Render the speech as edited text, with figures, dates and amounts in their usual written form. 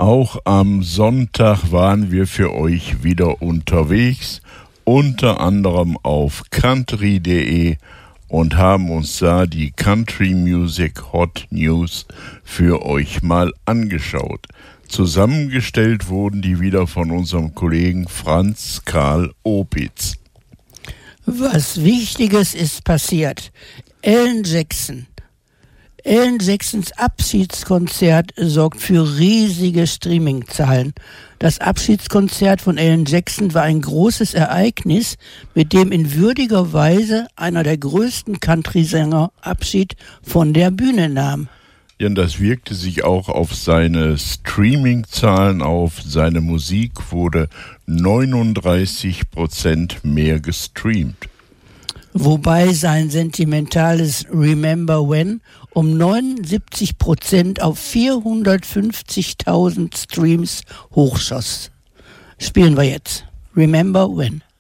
Auch am Sonntag waren wir für euch wieder unterwegs, unter anderem auf country.de und haben uns da die Country Music Hot News für euch mal angeschaut. Zusammengestellt wurden die wieder von unserem Kollegen Franz Karl Opitz. Was Wichtiges ist passiert. Alan Jacksons Abschiedskonzert sorgt für riesige Streamingzahlen. Das Abschiedskonzert von Alan Jackson war ein großes Ereignis, mit dem in würdiger Weise einer der größten Country-Sänger Abschied von der Bühne nahm. Ja, das wirkte sich auch auf seine Streamingzahlen auf. Seine Musik wurde 39% mehr gestreamt. Wobei sein sentimentales Remember When um 79% auf 450.000 Streams hochschoss. Spielen wir jetzt Remember When.